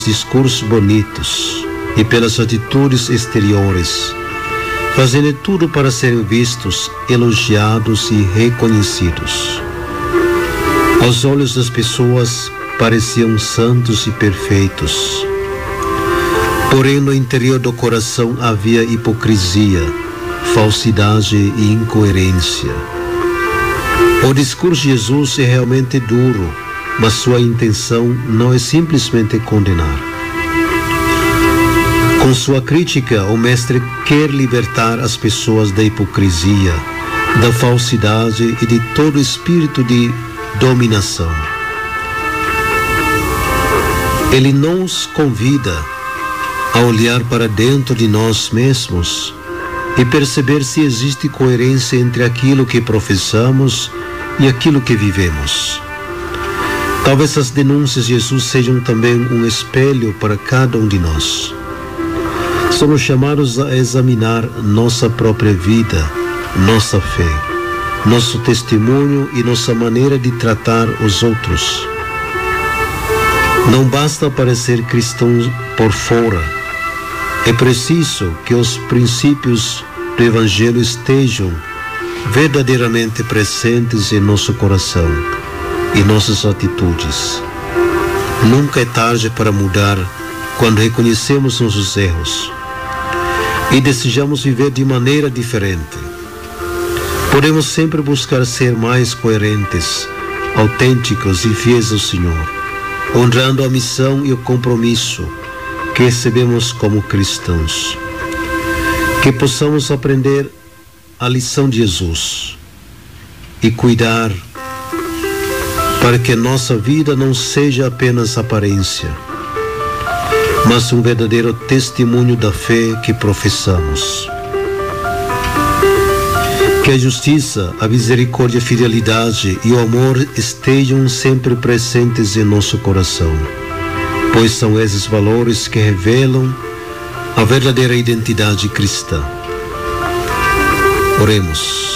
discursos bonitos e pelas atitudes exteriores, fazendo tudo para serem vistos, elogiados e reconhecidos. Aos olhos das pessoas, pareciam santos e perfeitos. Porém, no interior do coração havia hipocrisia, falsidade e incoerência. O discurso de Jesus é realmente duro, mas sua intenção não é simplesmente condenar. Com sua crítica, o Mestre quer libertar as pessoas da hipocrisia, da falsidade e de todo espírito de dominação. Ele nos convida a olhar para dentro de nós mesmos e perceber se existe coerência entre aquilo que professamos e aquilo que vivemos. Talvez as denúncias de Jesus sejam também um espelho para cada um de nós. Somos chamados a examinar nossa própria vida, nossa fé, nosso testemunho e nossa maneira de tratar os outros. Não basta parecer cristão por fora. É preciso que os princípios do Evangelho estejam verdadeiramente presentes em nosso coração e nossas atitudes. Nunca é tarde para mudar quando reconhecemos nossos erros e desejamos viver de maneira diferente. Podemos sempre buscar ser mais coerentes, autênticos e fiéis ao Senhor, honrando a missão e o compromisso que recebemos como cristãos. Que possamos aprender a lição de Jesus e cuidar para que nossa vida não seja apenas aparência, mas um verdadeiro testemunho da fé que professamos. Que a justiça, a misericórdia, a fidelidade e o amor estejam sempre presentes em nosso coração, pois são esses valores que revelam a verdadeira identidade cristã. Oremos.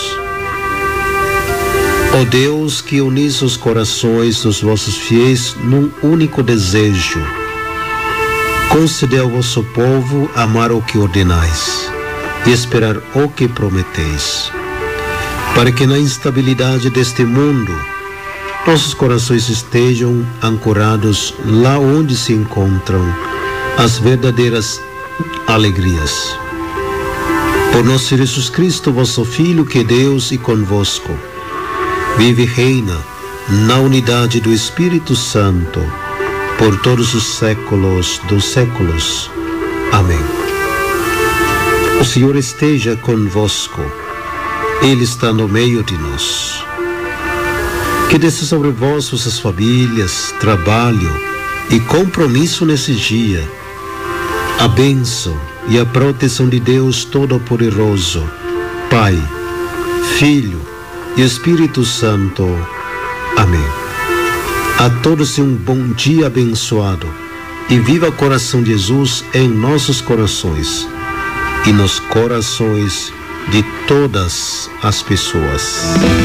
Ó Deus, que unis os corações dos vossos fiéis num único desejo, concedei ao vosso povo amar o que ordenais e esperar o que prometeis, para que na instabilidade deste mundo nossos corações estejam ancorados lá onde se encontram as verdadeiras alegrias. Por nosso Senhor Jesus Cristo, vosso Filho, que é Deus e convosco, vive e reina na unidade do Espírito Santo, por todos os séculos dos séculos. Amém. O Senhor esteja convosco. Ele está no meio de nós. Que desça sobre vós, vossas famílias, trabalho e compromisso nesse dia a bênção e a proteção de Deus Todo-Poderoso, Pai, Filho e Espírito Santo. Amém. A todos um bom dia abençoado e viva o coração de Jesus em nossos corações e nos corações de todas as pessoas.